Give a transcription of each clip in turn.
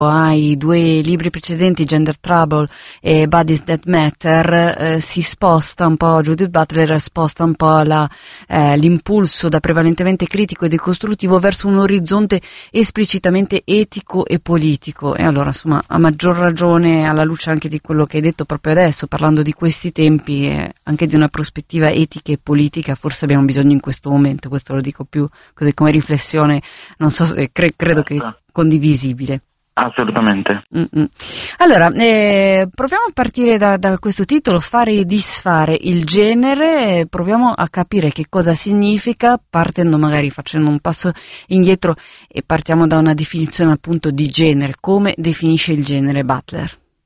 ai due libri precedenti, Gender Trouble e Bodies That Matter, si sposta un po', Judith Butler sposta un po' l'impulso da prevalentemente critico e decostruttivo verso un orizzonte esplicitamente etico e politico. E allora, insomma, a maggior ragione, alla luce anche di quello che hai detto proprio adesso, parlando di questi tempi e anche di una prospettiva etica e politica, forse abbiamo bisogno in questo momento. Questo lo dico più così come riflessione, non so se credo che condivisibile. Assolutamente. Allora, proviamo a partire da questo titolo, Fare e disfare il genere, proviamo a capire che cosa significa, partendo magari facendo un passo indietro e partiamo da una definizione appunto di genere. Come definisce il genere Butler?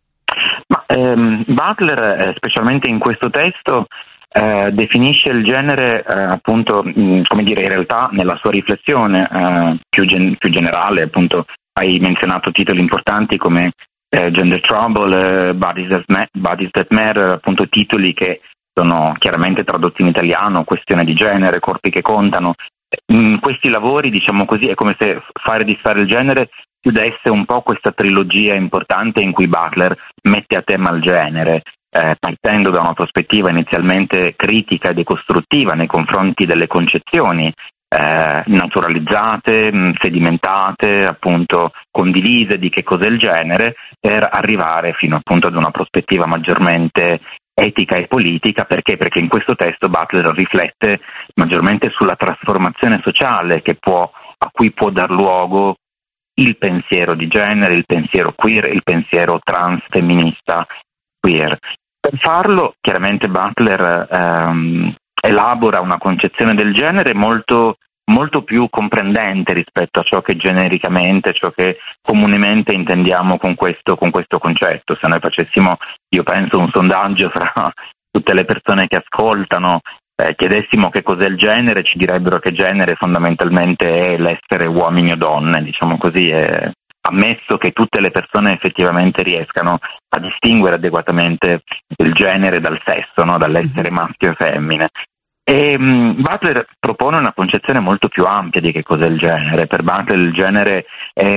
Butler, specialmente in questo testo, definisce il genere appunto, come dire, in realtà nella sua riflessione più generale, appunto. Hai menzionato titoli importanti come Gender Trouble, Bodies That Matter, appunto titoli che sono chiaramente tradotti in italiano, Questione di genere, Corpi che contano. In questi lavori, diciamo così, è come se Fare e disfare il genere chiudesse un po' questa trilogia importante in cui Butler mette a tema il genere, partendo da una prospettiva inizialmente critica e decostruttiva nei confronti delle concezioni naturalizzate, sedimentate, appunto condivise di che cos'è il genere, per arrivare fino appunto ad una prospettiva maggiormente etica e politica. Perché in questo testo Butler riflette maggiormente sulla trasformazione sociale a cui può dar luogo il pensiero di genere, il pensiero queer, il pensiero trans femminista queer. Per farlo, chiaramente Butler elabora una concezione del genere molto più comprendente rispetto a ciò che genericamente, ciò che comunemente intendiamo con questo concetto. Se noi facessimo, io penso, un sondaggio fra tutte le persone che ascoltano, chiedessimo che cos'è il genere, ci direbbero che genere fondamentalmente è l'essere uomini o donne, diciamo così, ammesso che tutte le persone effettivamente riescano a distinguere adeguatamente il genere dal sesso, no? Dall'essere maschio e femmine. E Butler propone una concezione molto più ampia di che cos'è il genere. Per Butler il genere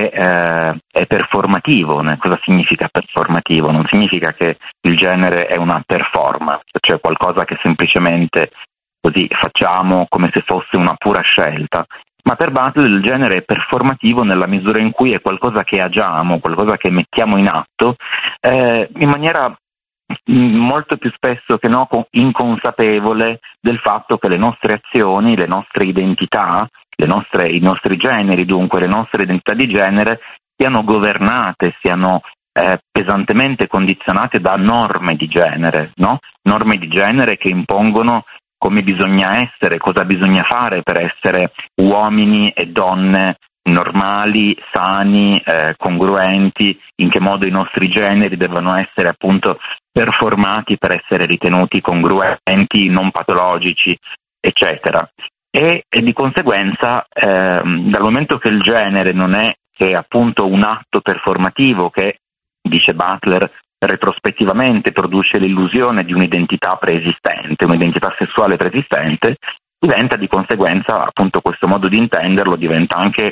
è performativo. Cosa significa performativo? Non significa che il genere è una performance, cioè qualcosa che semplicemente così facciamo come se fosse una pura scelta. Ma per Butler il genere è performativo nella misura in cui è qualcosa che agiamo, qualcosa che mettiamo in atto in maniera molto più spesso che no inconsapevole del fatto che le nostre azioni, le nostre identità, i nostri generi, dunque le nostre identità di genere, siano governate, siano pesantemente condizionate da norme di genere, no? Norme di genere che impongono come bisogna essere, cosa bisogna fare per essere uomini e donne normali, sani, congruenti, in che modo i nostri generi devono essere appunto performati per essere ritenuti congruenti, non patologici, eccetera. E di conseguenza, dal momento che il genere non è che appunto un atto performativo che, dice Butler, retrospettivamente produce l'illusione di un'identità preesistente, un'identità sessuale preesistente, diventa di conseguenza, appunto, questo modo di intenderlo diventa anche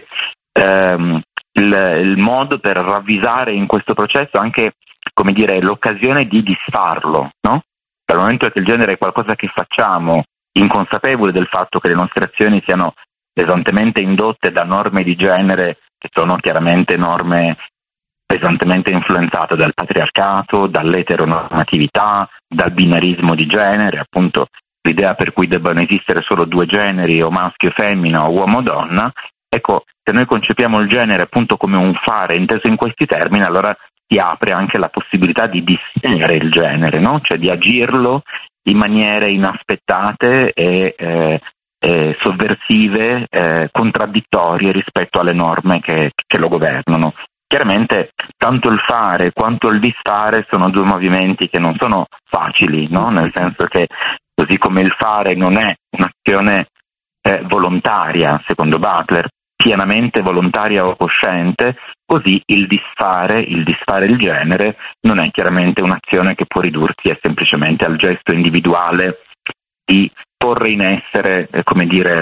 il modo per ravvisare in questo processo anche, come dire, l'occasione di disfarlo, no? Dal momento che il genere è qualcosa che facciamo inconsapevoli del fatto che le nostre azioni siano pesantemente indotte da norme di genere che sono chiaramente norme pesantemente influenzate dal patriarcato, dall'eteronormatività, dal binarismo di genere, appunto l'idea per cui debbano esistere solo due generi, o maschio e femmina, o uomo o donna. Ecco, se noi concepiamo il genere appunto come un fare inteso in questi termini, allora si apre anche la possibilità di distinguere il genere, no? Cioè di agirlo in maniere inaspettate e sovversive, contraddittorie rispetto alle norme che lo governano. Chiaramente tanto il fare quanto il disfare sono due movimenti che non sono facili, no? Nel senso che così come il fare non è un'azione volontaria, secondo Butler, pienamente volontaria o cosciente, così il disfare il genere non è chiaramente un'azione che può ridursi semplicemente al gesto individuale di porre in essere, come dire,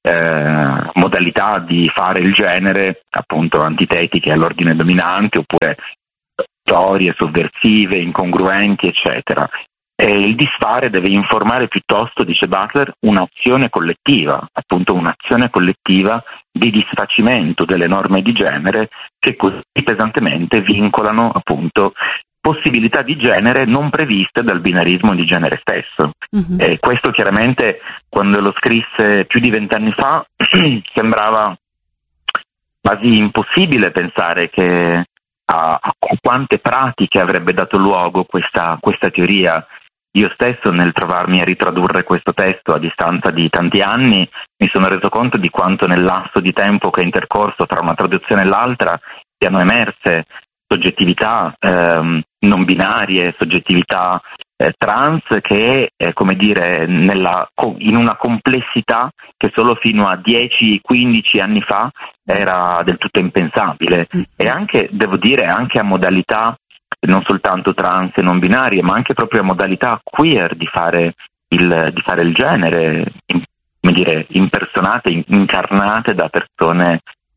modalità di fare il genere, appunto antitetiche all'ordine dominante, oppure storie sovversive, incongruenti, eccetera. E il disfare deve informare piuttosto, dice Butler, un'azione collettiva, appunto un'azione collettiva di disfacimento delle norme di genere che così pesantemente vincolano appunto possibilità di genere non previste dal binarismo di genere stesso. E questo chiaramente, quando lo scrisse più di 20 anni fa, sembrava quasi impossibile pensare che a quante pratiche avrebbe dato luogo questa teoria. Io stesso, nel trovarmi a ritradurre questo testo a distanza di tanti anni, mi sono reso conto di quanto nel lasso di tempo che è intercorso tra una traduzione e l'altra siano emerse soggettività non binarie, soggettività trans che, come dire, in una complessità che solo fino a 10-15 anni fa era del tutto impensabile. E anche, devo dire, anche a modalità non soltanto trans e non binarie, ma anche proprio a modalità queer di fare il genere, come dire, impersonate, incarnate da persone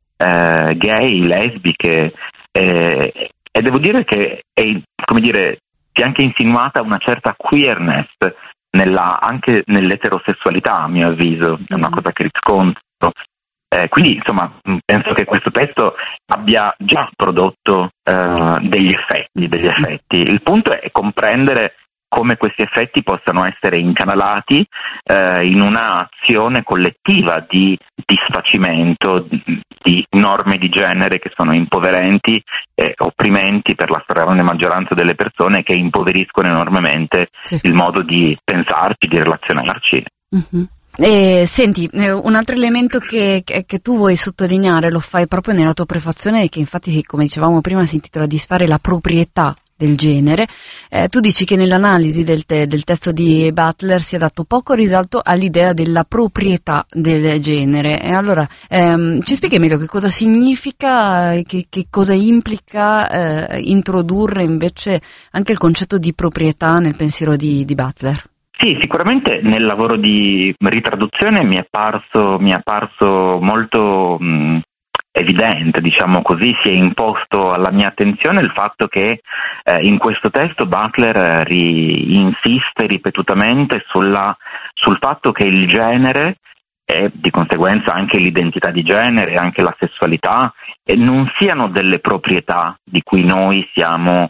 gay, lesbiche, e devo dire che come dire, si è anche insinuata una certa queerness anche nell'eterosessualità, a mio avviso, è una cosa che riscontro. Quindi insomma penso che questo testo abbia già prodotto degli effetti. Il punto è comprendere come questi effetti possano essere incanalati in un'azione collettiva di disfacimento di norme di genere che sono impoverenti e opprimenti per la stragrande maggioranza delle persone, che impoveriscono enormemente il modo di pensarci, di relazionarci. Senti, un altro elemento che tu vuoi sottolineare, lo fai proprio nella tua prefazione, che infatti, come dicevamo prima, si intitola Disfare la proprietà del genere. Tu dici che nell'analisi del testo di Butler si è dato poco risalto all'idea della proprietà del genere. E allora ci spieghi meglio che cosa significa, che cosa implica introdurre invece anche il concetto di proprietà nel pensiero di Butler? Sì, sicuramente nel lavoro di ritraduzione mi è apparso molto evidente, diciamo così, si è imposto alla mia attenzione il fatto che in questo testo Butler insiste ripetutamente sul fatto che il genere e di conseguenza anche l'identità di genere, anche la sessualità, non siano delle proprietà di cui noi siamo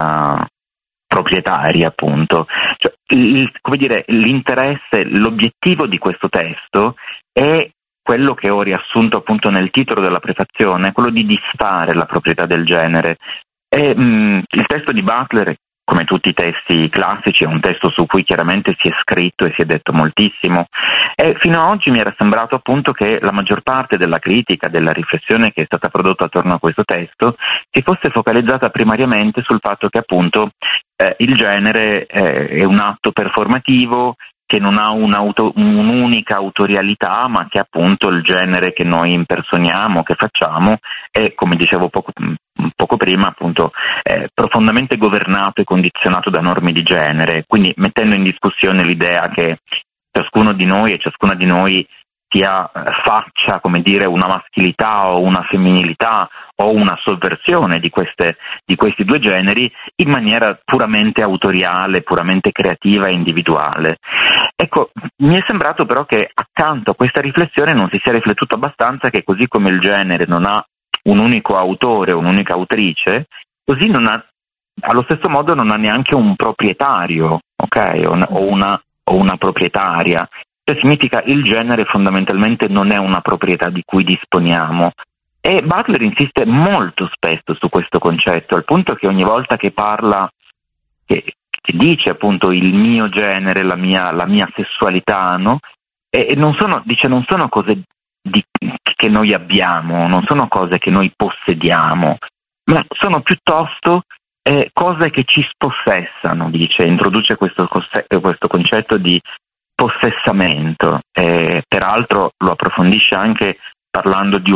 proprietari, appunto. Cioè, come dire, l'interesse, l'obiettivo di questo testo è quello che ho riassunto appunto nel titolo della prefazione, quello di disfare la proprietà del genere. E il testo di Butler, come tutti i testi classici, è un testo su cui chiaramente si è scritto e si è detto moltissimo, e fino ad oggi mi era sembrato appunto che la maggior parte della critica, della riflessione che è stata prodotta attorno a questo testo si fosse focalizzata primariamente sul fatto che appunto il genere è un atto performativo che non ha un'unica autorialità, ma che appunto il genere che noi impersoniamo, che facciamo, è, come dicevo poco prima, appunto profondamente governato e condizionato da norme di genere, quindi mettendo in discussione l'idea che ciascuno di noi e ciascuna di noi faccia, come dire, una maschilità o una femminilità o una sovversione di questi due generi in maniera puramente autoriale, puramente creativa e individuale. Ecco, mi è sembrato però che accanto a questa riflessione non si sia riflettuto abbastanza che così come il genere non ha un unico autore, un'unica autrice, così allo stesso modo non ha neanche un proprietario, ok? O una proprietaria. Cioè significa il genere fondamentalmente non è una proprietà di cui disponiamo. E Butler insiste molto spesso su questo concetto, al punto che ogni volta che parla, che dice appunto il mio genere, la mia sessualità, no? E non sono cose che noi abbiamo, non sono cose che noi possediamo, ma sono piuttosto cose che ci spossessano, introduce questo concetto di possessamento, peraltro lo approfondisce anche parlando di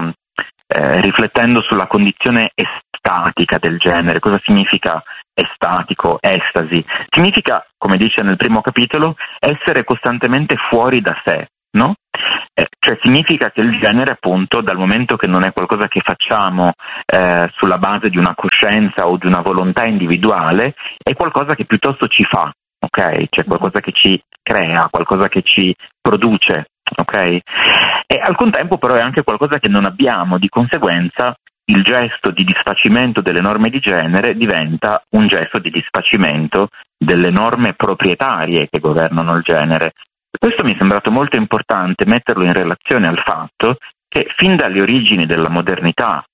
riflettendo sulla condizione estatica del genere. Cosa significa estatico, estasi? Significa, come dice nel primo capitolo, essere costantemente fuori da sé, no? Cioè significa che il genere, appunto, dal momento che non è qualcosa che facciamo sulla base di una coscienza o di una volontà individuale, è qualcosa che piuttosto ci fa, ok? Cioè qualcosa che ci crea, qualcosa che ci produce, ok? E al contempo però è anche qualcosa che non abbiamo, di conseguenza il gesto di disfacimento delle norme di genere diventa un gesto di disfacimento delle norme proprietarie che governano il genere. Questo mi è sembrato molto importante metterlo in relazione al fatto che fin dalle origini della modernità,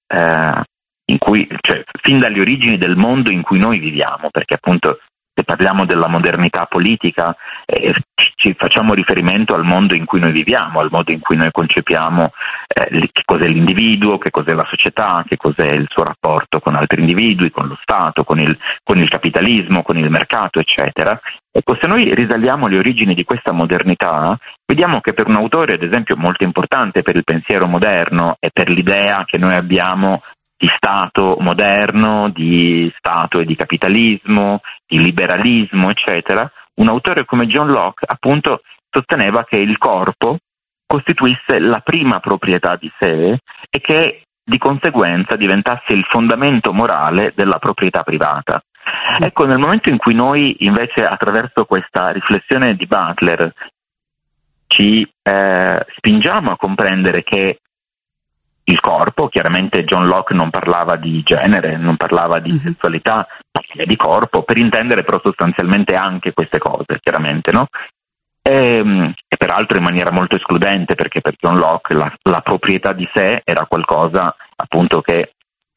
fin dalle origini del mondo in cui noi viviamo, perché appunto se parliamo della modernità politica ci facciamo riferimento al mondo in cui noi viviamo, al modo in cui noi concepiamo che cos'è l'individuo, che cos'è la società, che cos'è il suo rapporto con altri individui, con lo Stato, con il capitalismo, con il mercato, eccetera. Ecco, se noi risaliamo alle origini di questa modernità, vediamo che per un autore, ad esempio, molto importante per il pensiero moderno e per l'idea che noi abbiamo di Stato moderno, di Stato e di capitalismo, di liberalismo, eccetera, un autore come John Locke appunto sosteneva che il corpo costituisse la prima proprietà di sé e che di conseguenza diventasse il fondamento morale della proprietà privata. Ecco, nel momento in cui noi invece attraverso questa riflessione di Butler ci spingiamo a comprendere che il corpo, chiaramente John Locke non parlava di genere, non parlava di sessualità, parlava di corpo, per intendere però sostanzialmente anche queste cose, chiaramente, no? E peraltro in maniera molto escludente, perché per John Locke la proprietà di sé era qualcosa appunto che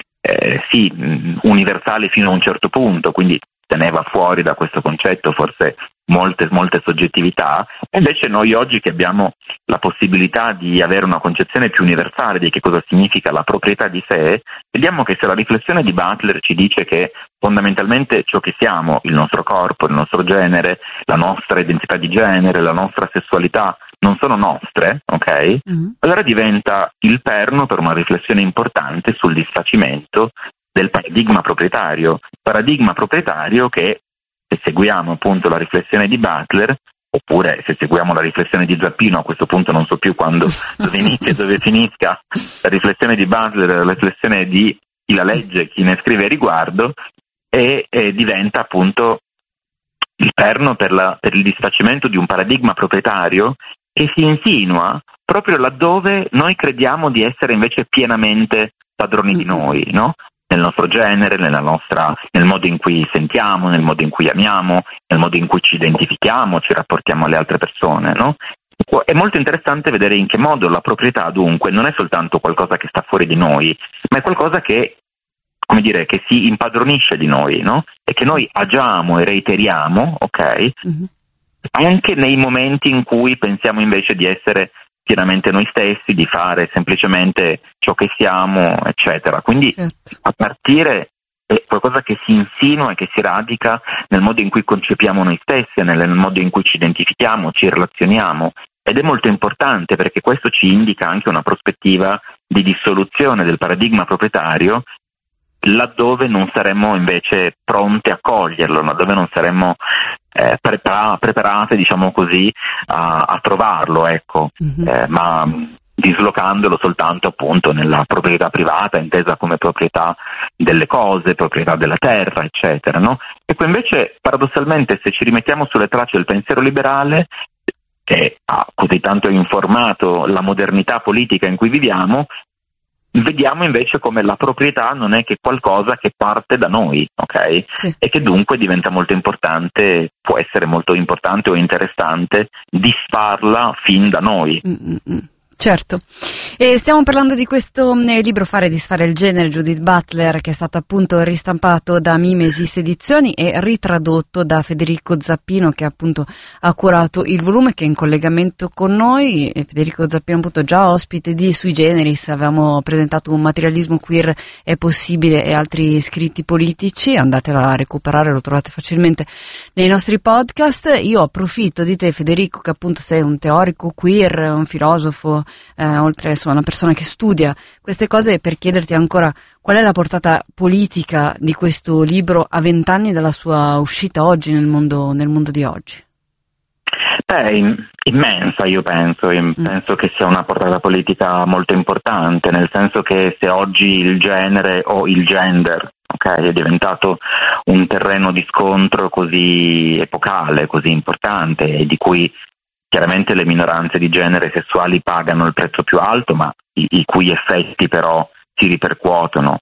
sì, universale fino a un certo punto, quindi teneva fuori da questo concetto forse molte soggettività, e invece noi oggi che abbiamo la possibilità di avere una concezione più universale di che cosa significa la proprietà di sé, vediamo che se la riflessione di Butler ci dice che fondamentalmente ciò che siamo, il nostro corpo, il nostro genere, la nostra identità di genere, la nostra sessualità non sono nostre, ok? Allora diventa il perno per una riflessione importante sul disfacimento del paradigma proprietario che, se seguiamo appunto la riflessione di Butler, oppure se seguiamo la riflessione di Zappino, a questo punto non so più dove inizia e dove finisca la riflessione di Butler, la riflessione di chi la legge, chi ne scrive riguardo, e diventa appunto il perno per il disfacimento di un paradigma proprietario che si insinua proprio laddove noi crediamo di essere invece pienamente padroni di noi, no? Nel nostro genere, nel modo in cui sentiamo, nel modo in cui amiamo, nel modo in cui ci identifichiamo, ci rapportiamo alle altre persone, no? È molto interessante vedere in che modo la proprietà dunque non è soltanto qualcosa che sta fuori di noi, ma è qualcosa che, come dire, che si impadronisce di noi, no? E che noi agiamo e reiteriamo, ok? Anche nei momenti in cui pensiamo invece di essere pienamente noi stessi, di fare semplicemente ciò che siamo, eccetera. Quindi a partire è qualcosa che si insinua e che si radica nel modo in cui concepiamo noi stessi, nel modo in cui ci identifichiamo, ci relazioniamo, ed è molto importante perché questo ci indica anche una prospettiva di dissoluzione del paradigma proprietario laddove non saremmo invece pronti a coglierlo, laddove non saremmo preparate, diciamo così, a trovarlo, ecco, ma dislocandolo soltanto appunto nella proprietà privata, intesa come proprietà delle cose, proprietà della terra, eccetera, no? Ecco, invece, paradossalmente, se ci rimettiamo sulle tracce del pensiero liberale, che ha così tanto informato la modernità politica in cui viviamo, vediamo invece come la proprietà non è che qualcosa che parte da noi, ok? Sì. E che dunque diventa molto importante, può essere molto importante o interessante disfarla fin da noi. Certo, e stiamo parlando di questo libro Fare e disfare il genere, Judith Butler, che è stato appunto ristampato da Mimesis Edizioni e ritradotto da Federico Zappino, che appunto ha curato il volume, che è in collegamento con noi. E Federico Zappino appunto già ospite di Sui Generis, avevamo presentato Un materialismo queer è possibile e altri scritti politici, andatela a recuperare, lo trovate facilmente nei nostri podcast. Io approfitto di te, Federico, che appunto sei un teorico queer, un filosofo, oltre insomma una persona che studia queste cose, per chiederti ancora qual è la portata politica di questo libro a 20 anni dalla sua uscita oggi nel mondo di oggi. Immensa, io penso che sia una portata politica molto importante, nel senso che se oggi il genere o il gender, è diventato un terreno di scontro così epocale, così importante, e di cui chiaramente le minoranze di genere sessuali pagano il prezzo più alto, ma i cui effetti però si ripercuotono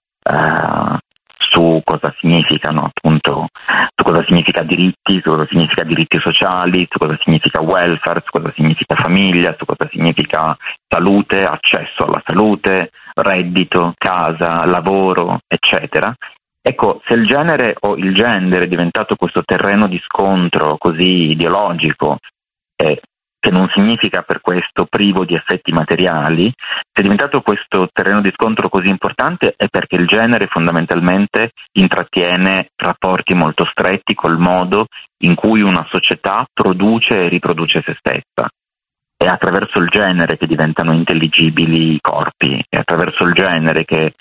su cosa significano, appunto, su cosa significa diritti, su cosa significa diritti sociali, su cosa significa welfare, su cosa significa famiglia, su cosa significa salute, accesso alla salute, reddito, casa, lavoro, eccetera. Ecco, se il genere o il gender è diventato questo terreno di scontro così ideologico, che non significa per questo privo di effetti materiali, se è diventato questo terreno di scontro così importante è perché il genere fondamentalmente intrattiene rapporti molto stretti col modo in cui una società produce e riproduce se stessa. È attraverso il genere che diventano intelligibili i corpi, è attraverso il genere che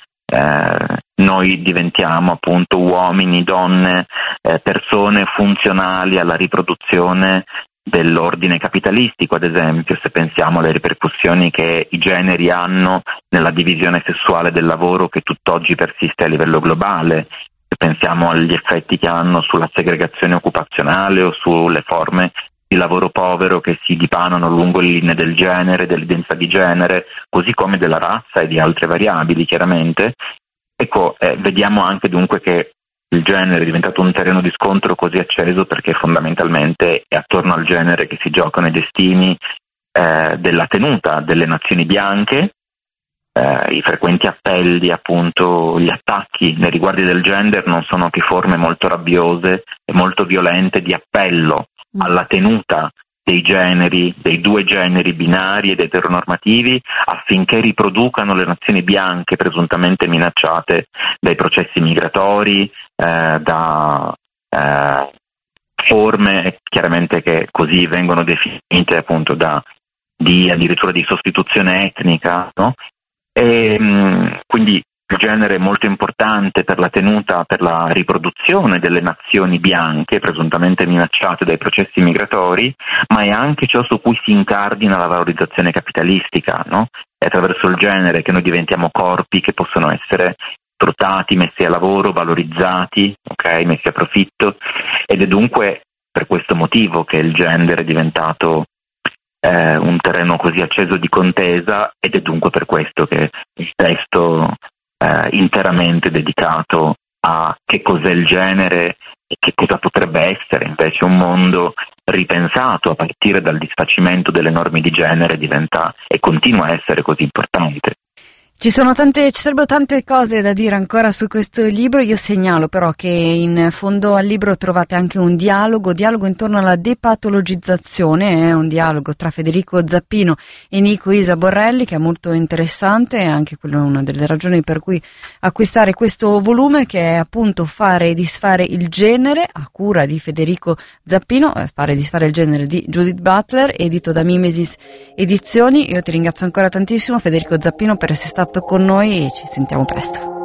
noi diventiamo appunto uomini, donne, persone funzionali alla riproduzione dell'ordine capitalistico, ad esempio, se pensiamo alle ripercussioni che i generi hanno nella divisione sessuale del lavoro che tutt'oggi persiste a livello globale, se pensiamo agli effetti che hanno sulla segregazione occupazionale o sulle forme di lavoro povero che si dipanano lungo le linee del genere, dell'identità di genere, così come della razza e di altre variabili, chiaramente. Ecco, vediamo anche dunque che il genere è diventato un terreno di scontro così acceso perché fondamentalmente è attorno al genere che si giocano i destini della tenuta delle nazioni bianche, i frequenti appelli, appunto, gli attacchi nei riguardi del gender non sono che forme molto rabbiose e molto violente di appello alla tenuta dei generi, dei due generi binari ed eteronormativi, affinché riproducano le nazioni bianche presuntamente minacciate dai processi migratori, da forme chiaramente che così vengono definite appunto addirittura di sostituzione etnica, no? E quindi il genere è molto importante per la tenuta, per la riproduzione delle nazioni bianche presuntamente minacciate dai processi migratori, ma è anche ciò su cui si incardina la valorizzazione capitalistica, no? È attraverso il genere che noi diventiamo corpi che possono essere sfruttati, messi a lavoro, valorizzati, messi a profitto, ed è dunque per questo motivo che il gender è diventato un terreno così acceso di contesa, ed è dunque per questo che il testo interamente dedicato a che cos'è il genere e che cosa potrebbe essere invece un mondo ripensato a partire dal disfacimento delle norme di genere diventa e continua a essere così importante. Ci sarebbero tante cose da dire ancora su questo libro. Io segnalo però che in fondo al libro trovate anche un dialogo intorno alla depatologizzazione, un dialogo tra Federico Zappino e Nico Isa Borrelli che è molto interessante, e anche quello è una delle ragioni per cui acquistare questo volume, che è appunto Fare e disfare il genere, a cura di Federico Zappino, Fare e disfare il genere di Judith Butler, edito da Mimesis Edizioni. Io ti ringrazio ancora tantissimo, Federico Zappino, per essere stato con noi, e ci sentiamo presto.